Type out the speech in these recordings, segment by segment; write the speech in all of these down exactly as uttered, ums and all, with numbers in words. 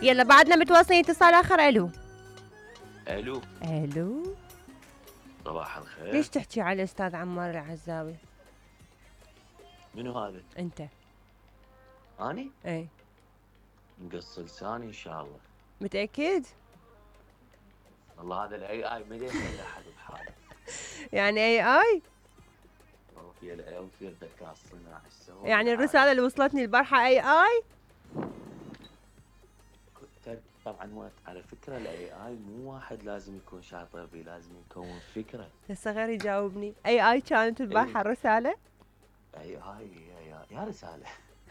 يلا بعدنا متواصلين اتصال اخر. الو الو الو صباح الخير. ليش تحكي على الاستاذ عمار العزاوي؟ منو هذا؟ انت. اني؟ اي مقص لساني ان شاء الله. متاكد؟ والله هذا الاي اي ما يدري احد بحاله. يعني اي اي؟ وفي الاي وفي الذكاء الصناعي السوي. يعني الرساله اللي وصلتني البارحه اي اي؟ طبعا على فكره الاي اي مو واحد لازم يكون شاطر بيه، لازم يكون فكره. هسه غير يجاوبني. اي اي كانت البارحه الرساله؟ اي اي يا, يا رساله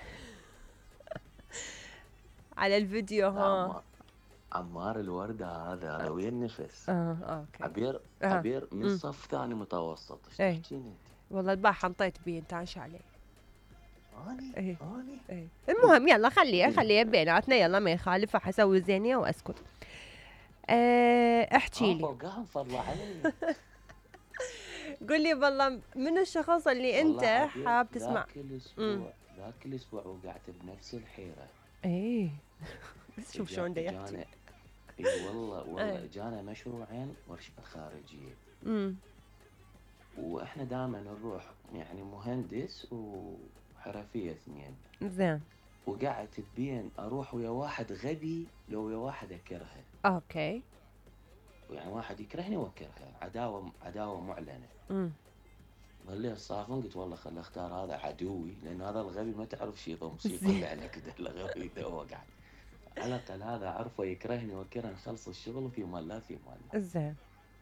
على الفيديو. ها عمار, عمار الورده هذا روي النفس. اه اوكي. عبير آه. عبير من مم. صف ثاني متوسط. ايش إيه. تحكين انت؟ والله البارحه انطيت بيه انت عاش علي. اني ايه اني ايه المهم يلا خليها خليها بيناتنا، يلا ما يخالف، حسوي زينيه واسكت. أه احكي لي. فوقهم فضل علي. قل لي والله من الشخص اللي انت حاب تسمع. ذاك الاسبوع ذاك الاسبوع وقعت بنفس الحيره. ايه بس شوف شلون دا يحكي. اي والله والله أي. جانا مشروعين ورشه خارجيه. امم واحنا دائما نروح يعني مهندس وحرفيه اثنين. زين. وقعدت بين اروح ويا واحد غبي لو ويا واحد اكرهه. اوكي. يعني واحد يكرهني واكرهه، عداوه عداوه معلنه. امم ظليت صافن، قلت والله خل اختار هذا عدوي، لان هذا الغبي ما تعرف شي يضم شي يطلع عليك كذا. الغبي ذا وقع على الاقل هذا عرفه يكرهني واكره، نخلص الشغل في مال لا في مال. زين.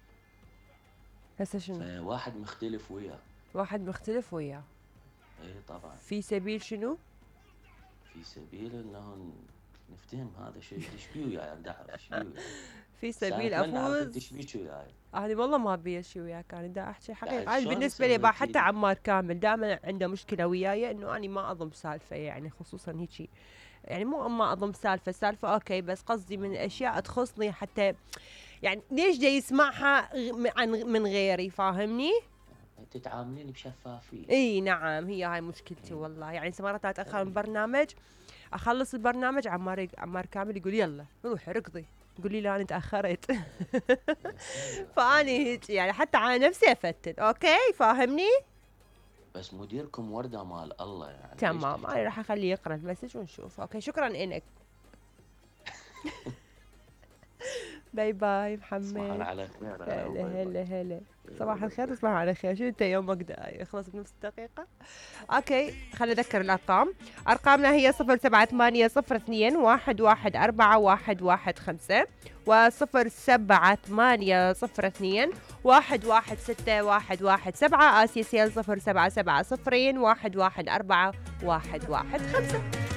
هسه شنو؟ واحد مختلف وياه. واحد مختلف وياه. اي طبعا. في سبيل شنو؟ في سبيل انه نفتهم هذا شيء ايش بيه وياي، بدي اعرف ايش بيه. في سبيل افوز. ايش بيك وياي؟ انا والله ما ابي اشي وياك، انا دا احكي حقيقه. انا شلون بالنسبه لي بقى سويتي؟ حتى عمار كامل دائما عنده مشكله وياي انه انا ما اضم سالفه، يعني خصوصا هيجي، يعني مو ما اضم سالفه سالفه اوكي، بس قصدي من الاشياء تخصني حتى، يعني ليش جاي يسمعها غ- عن من غيري، فاهمني؟ تتعاملين بشفافيه. اي نعم، هي هاي مشكلتي والله. يعني مرات اتاخر من برنامج، اخلص البرنامج عمار عمار كامل يقول يلا روحي ركضي، تقول لي لا انا تاخرت. فاني هيك يعني حتى على نفسي افتن. اوكي فاهمني؟ بس مديركم ورده مال الله يعني. تمام، انا راح اخليه يقرا المسج ونشوف. اوكي شكرا انك. باي باي محمد. تصبحون على خير. هلا هلا هلا. صباح الخير تصبحون على خير. شو انت يومك دقايق يخلص بنفس الدقيقة؟ اوكي خلينا نذكر الارقام. ارقامنا هي صفر سبعة ثمانية صفر اثنين واحد واحد أربعة واحد واحد خمسة وصفر سبعة ثمانية صفر اثنين واحد واحد ستة واحد واحد سبعة. اسيسيال صفر سبعة سبعة صفرين واحد واحد أربعة واحد واحد خمسة.